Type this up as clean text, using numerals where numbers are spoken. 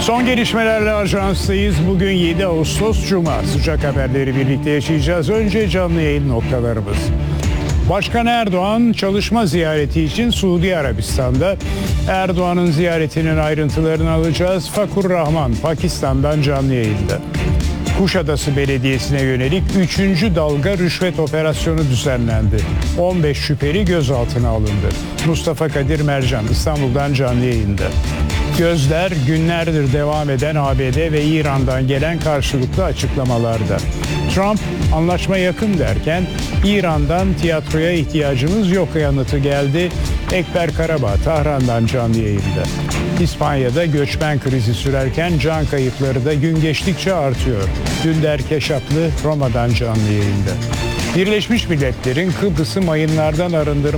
Son gelişmelerle ajanstayız. Bugün 7 Ağustos Cuma. Sıcak haberleri birlikte yaşayacağız. Önce canlı yayın noktalarımız. Başkan Erdoğan çalışma ziyareti için Suudi Arabistan'da. Erdoğan'ın ziyaretinin ayrıntılarını alacağız. Fakur Rahman Pakistan'dan canlı yayında. Kuşadası Belediyesi'ne yönelik 3. dalga rüşvet operasyonu düzenlendi. 15 şüpheli gözaltına alındı. Mustafa Kadir Mercan İstanbul'dan canlı yayında. Gözler günlerdir devam eden ABD ve İran'dan gelen karşılıklı açıklamalarda. Trump anlaşma yakın derken İran'dan tiyatroya ihtiyacımız yok yanıtı geldi. Ekber Karabağ Tahran'dan canlı yayında. İspanya'da göçmen krizi sürerken can kayıpları da gün geçtikçe artıyor. Dündar Keşaplı Roma'dan canlı yayında. Birleşmiş Milletler'in Kıbrıs'ı mayınlardan arındırma